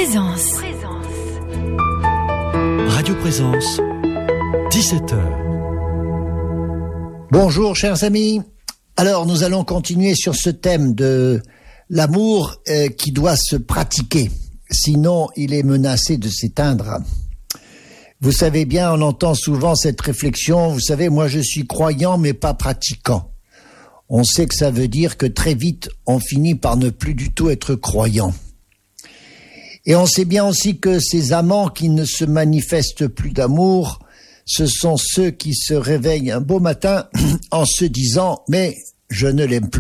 Présence. Radio Présence, 17h. Bonjour chers amis. Alors nous allons continuer sur ce thème de l'amour qui doit se pratiquer. Sinon il est menacé de s'éteindre. Vous savez bien, on entend souvent cette réflexion, vous savez, moi je suis croyant mais pas pratiquant. On sait que ça veut dire que très vite on finit par ne plus du tout être croyant. Et on sait bien aussi que ces amants qui ne se manifestent plus d'amour, ce sont ceux qui se réveillent un beau matin en se disant « mais je ne l'aime plus ».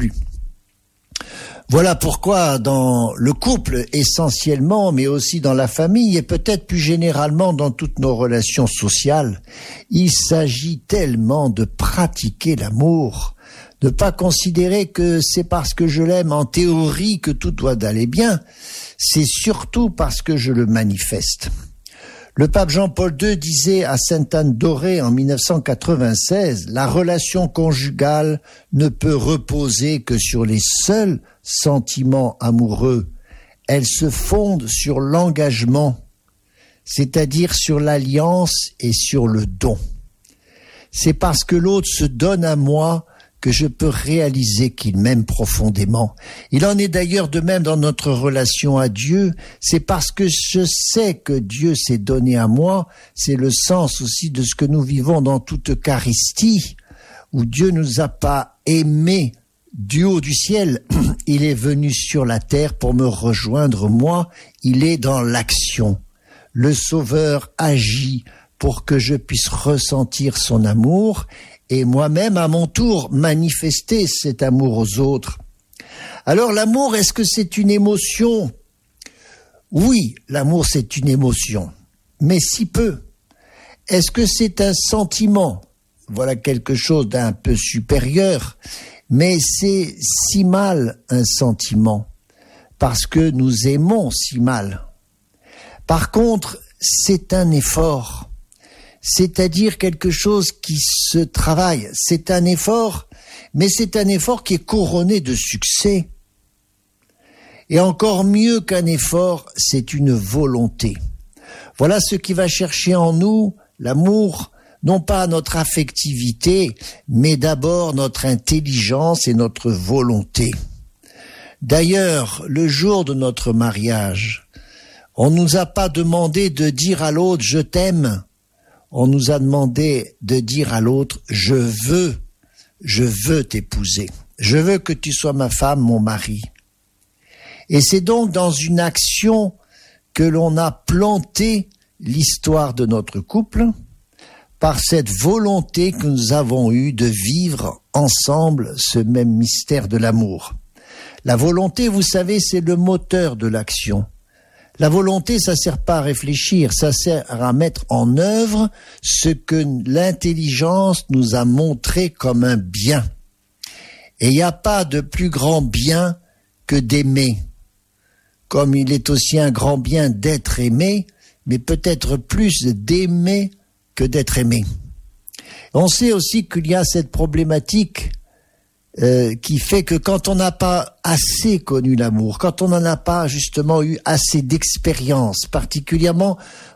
Voilà pourquoi dans le couple essentiellement, mais aussi dans la famille et peut-être plus généralement dans toutes nos relations sociales, il s'agit tellement de pratiquer l'amour, de ne pas considérer que c'est parce que je l'aime en théorie que tout doit aller bien, c'est surtout parce que je le manifeste. Le pape Jean-Paul II disait à Sainte-Anne d'Auray en 1996, « La relation conjugale ne peut reposer que sur les seuls sentiments amoureux. Elle se fonde sur l'engagement, c'est-à-dire sur l'alliance et sur le don. C'est parce que l'autre se donne à moi que je peux réaliser qu'il m'aime profondément. Il en est d'ailleurs de même dans notre relation à Dieu. C'est parce que je sais que Dieu s'est donné à moi, c'est le sens aussi de ce que nous vivons dans toute Eucharistie, où Dieu ne nous a pas aimés du haut du ciel. Il est venu sur la terre pour me rejoindre, moi. Il est dans l'action. Le Sauveur agit pour que je puisse ressentir son amour et moi-même, à mon tour, manifester cet amour aux autres. Alors l'amour, est-ce que c'est une émotion ? Oui, l'amour c'est une émotion, mais si peu. Est-ce que c'est un sentiment ? Voilà quelque chose d'un peu supérieur, mais c'est si mal un sentiment, parce que nous aimons si mal. Par contre, c'est un effort. C'est-à-dire quelque chose qui se travaille. C'est un effort, mais c'est un effort qui est couronné de succès. Et encore mieux qu'un effort, c'est une volonté. Voilà ce qui va chercher en nous l'amour, non pas notre affectivité, mais d'abord notre intelligence et notre volonté. D'ailleurs, le jour de notre mariage, on ne nous a pas demandé de dire à l'autre « je t'aime ». On nous a demandé de dire à l'autre « je veux t'épouser, je veux que tu sois ma femme, mon mari ». Et c'est donc dans une action que l'on a planté l'histoire de notre couple par cette volonté que nous avons eue de vivre ensemble ce même mystère de l'amour. La volonté, vous savez, c'est le moteur de l'action. La volonté, ça sert pas à réfléchir, ça sert à mettre en œuvre ce que l'intelligence nous a montré comme un bien. Et il n'y a pas de plus grand bien que d'aimer. Comme il est aussi un grand bien d'être aimé, mais peut-être plus d'aimer que d'être aimé. On sait aussi qu'il y a cette problématique qui fait que quand on n'a pas assez connu l'amour, quand on n'en a pas justement eu assez d'expérience, particulièrement